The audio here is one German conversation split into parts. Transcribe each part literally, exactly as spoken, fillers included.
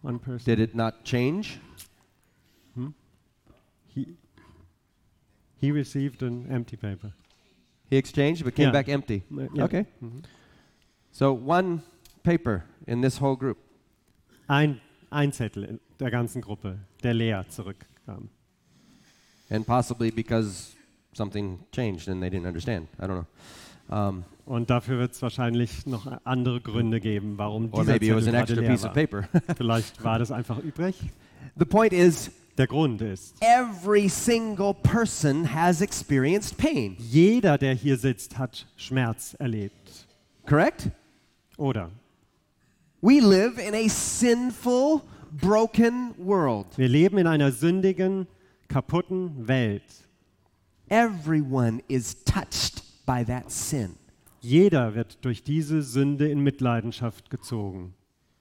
one person. Did it not change? He, he received an empty paper. He exchanged but came Yeah. back empty. Uh, yeah. Okay. Mhm. So one paper in this whole group. Ein, ein Zettel in der ganzen Gruppe, der leer zurückkam. And possibly because something changed and they didn't understand. I don't know. Um, Und dafür wird es wahrscheinlich noch andere Gründe geben, warum or dieser maybe it was Zettel an gerade extra leer piece of war. paper. Vielleicht war das einfach übrig. The point is, Der Grund ist, every single person has experienced pain. jeder, der hier sitzt, hat Schmerz erlebt. Correct? Oder We live in a sinful, broken world. wir leben in einer sündigen, kaputten Welt. Everyone is touched by that sin. Jeder wird durch diese Sünde in Mitleidenschaft gezogen.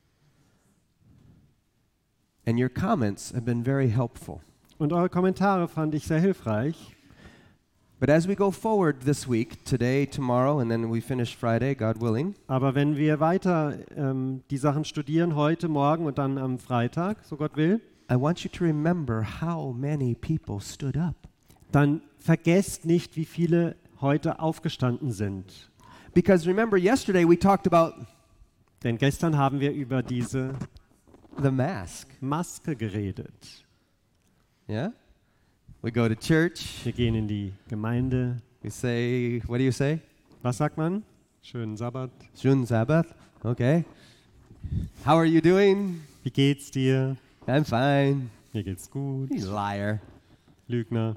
And your comments have been very helpful. Und eure Kommentare fand ich sehr hilfreich. But as we go forward this week, today, tomorrow, and then we finish Friday, God willing, Aber wenn wir weiter ähm, die Sachen studieren, heute, morgen und dann am Freitag, so Gott will, I want you to remember how many people stood up. dann vergesst nicht, wie viele heute aufgestanden sind. Because remember, yesterday we talked about Denn gestern haben wir über diese the mask. Maske geredet. Yeah? We go to church, Wir gehen in die Gemeinde. we say, what do you say? Was sagt man? Schönen Sabbat. Shun Sabbath. Okay. How are you doing? Wie geht's dir? I'm fine. Mir geht's gut. You liar. Lügner.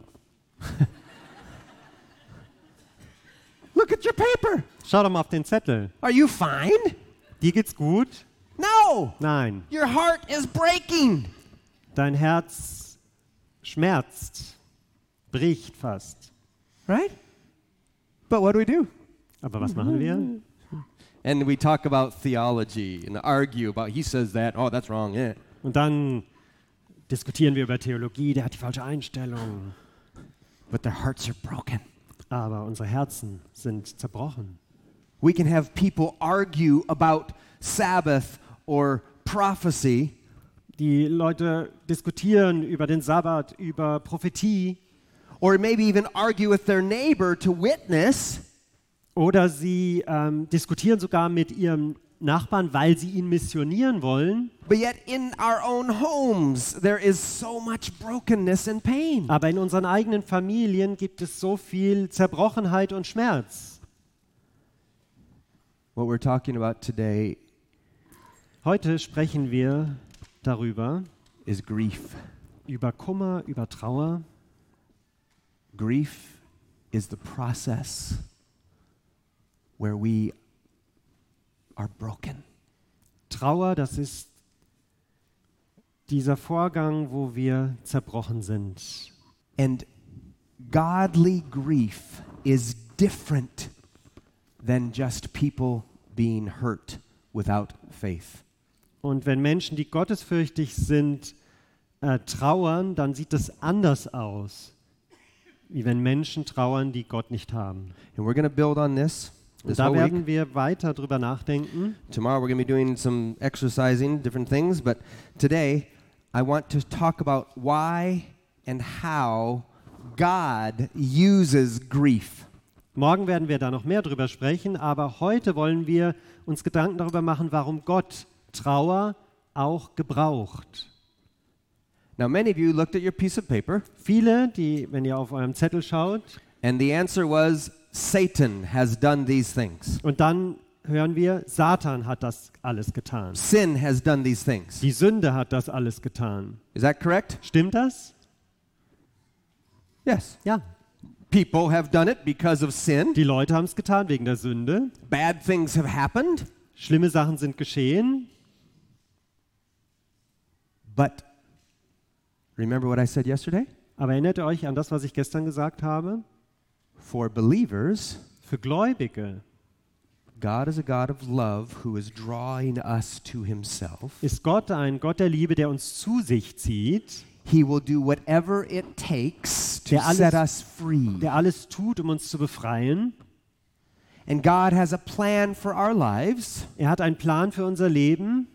Look at your paper. Schau doch mal auf den Zettel. Are you fine? Dir geht's gut? No. Nein. Your heart is breaking. Dein Herz schmerzt, bricht fast. Right? But what do we do? Aber was machen wir? And we talk about theology and argue about, he says that, oh, that's wrong, yeah. Und dann diskutieren wir über Theologie, der hat die falsche Einstellung. But their hearts are broken. Aber unsere Herzen sind zerbrochen. We can have people argue about Sabbath or prophecy, Die Leute diskutieren über den Sabbat, über Prophetie, or maybe even argue with their neighbor to witness, oder sie ähm, diskutieren sogar mit ihrem Nachbarn, weil sie ihn missionieren wollen. but yet in our own homes there is so much brokenness and pain. Aber in unseren eigenen Familien gibt es so viel Zerbrochenheit und Schmerz. What we're talking about today Heute sprechen wir darüber, is grief. über Kummer, über Trauer. Grief is the process where we are broken. Trauer, das ist dieser Vorgang, wo wir zerbrochen sind. And godly grief is different than just people being hurt without faith. Und wenn Menschen, die gottesfürchtig sind, äh, trauern, dann sieht das anders aus, wie wenn Menschen trauern, die Gott nicht haben. And we're going to build on this Und this da whole week. werden wir weiter drüber nachdenken. Tomorrow we're going to be doing some exercising, different things, but today I want to talk about why and how God uses grief. Morgen werden wir da noch mehr drüber sprechen, aber heute wollen wir uns Gedanken darüber machen, warum Gott Trauer auch gebraucht. Now many of you looked at your piece of paper Viele, die, wenn ihr auf eurem Zettel schaut, and the answer was Satan has done these things. und dann hören wir, Satan hat das alles getan. Sin has done these things. Die Sünde hat das alles getan. Is that correct? Stimmt das? Yes. Ja. People have done it because of sin. Die Leute haben es getan wegen der Sünde. Bad things have happened. Schlimme Sachen sind geschehen. But remember what I said yesterday? Aber erinnert ihr euch an das, was ich gestern gesagt habe? For believers, Für Gläubige God is a God of love who is drawing us to himself. ist Gott ein Gott der Liebe, der uns zu sich zieht, He will do whatever it takes to Der alles- set us free. der alles tut, um uns zu befreien. And God has a plan for our lives. Er hat einen Plan für unser Leben.